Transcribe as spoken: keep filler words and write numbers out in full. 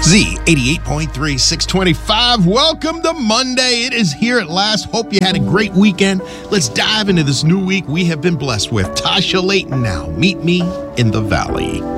Z eighty-eight point three, six twenty-five. Welcome to Monday. It is here at last. Hope you had a great weekend. Let's dive into this new week we have been blessed with. Tasha Layton now. Meet me in the valley.